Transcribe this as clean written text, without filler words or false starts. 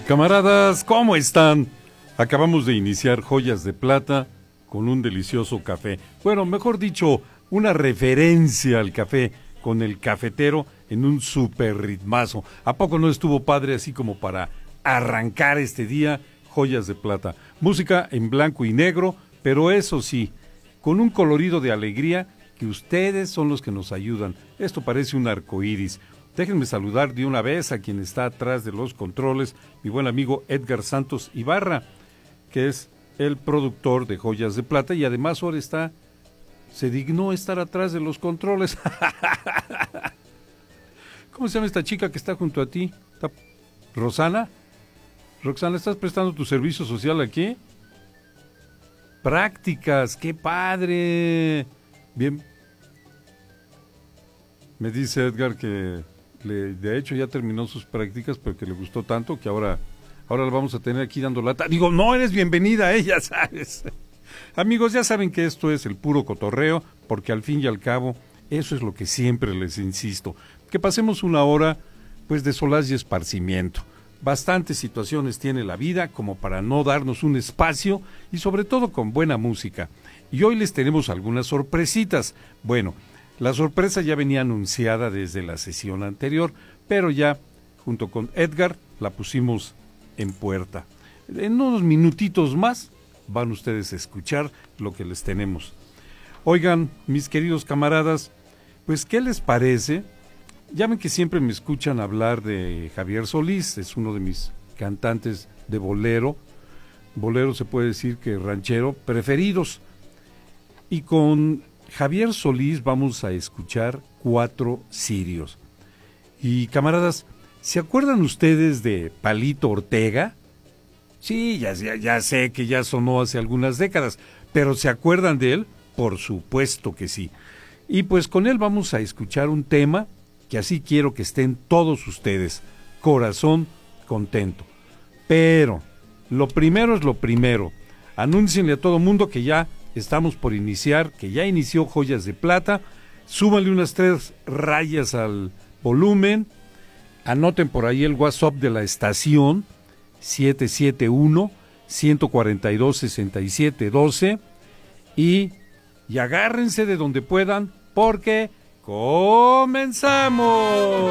Camaradas, ¿cómo están? Acabamos de iniciar Joyas de Plata con un delicioso café. Bueno, mejor dicho, una referencia al café con el cafetero en un super ritmazo. ¿A poco no estuvo padre así como para arrancar este día? Joyas de Plata. Música en blanco y negro, pero eso sí, con un colorido de alegría que ustedes son los que nos ayudan. Esto parece un arcoíris. Déjenme saludar de una vez a quien está atrás de los controles, mi buen amigo Edgar Santos Ibarra, que es el productor de Joyas de Plata y además ahora se dignó estar atrás de los controles. ¿Cómo se llama esta chica que está junto a ti? ¿Rosana? Roxana, ¿estás prestando tu servicio social aquí? Prácticas, qué padre. Bien. Me dice Edgar que de hecho ya terminó sus prácticas, pero que le gustó tanto que ahora la vamos a tener aquí dando lata. Digo, no, eres bienvenida, ya sabes. Amigos, ya saben que esto es el puro cotorreo, porque al fin y al cabo, eso es lo que siempre les insisto. Que pasemos una hora, pues, de solaz y esparcimiento. Bastantes situaciones tiene la vida como para no darnos un espacio y sobre todo con buena música. Y hoy les tenemos algunas sorpresitas. Bueno, la sorpresa ya venía anunciada desde la sesión anterior, pero ya, junto con Edgar, la pusimos en puerta. En unos minutitos más van ustedes a escuchar lo que les tenemos. Oigan, mis queridos camaradas, pues, ¿qué les parece? Ya ven que siempre me escuchan hablar de Javier Solís, es uno de mis cantantes de bolero. Bolero se puede decir que ranchero preferidos. Y con Javier Solís vamos a escuchar 4 cirios. Y camaradas, ¿se acuerdan ustedes de Palito Ortega? Sí, ya sé que ya sonó hace algunas décadas, pero ¿se acuerdan de él? Por supuesto que sí. Y pues con él vamos a escuchar un tema que así quiero que estén todos ustedes, Corazón Contento. Pero lo primero es lo primero, anúncienle a todo mundo que ya estamos por iniciar, que ya inició Joyas de Plata, súbanle unas 3 rayas al volumen, anoten por ahí el WhatsApp de la estación, 771-142-6712, y agárrense de donde puedan, porque ¡comenzamos!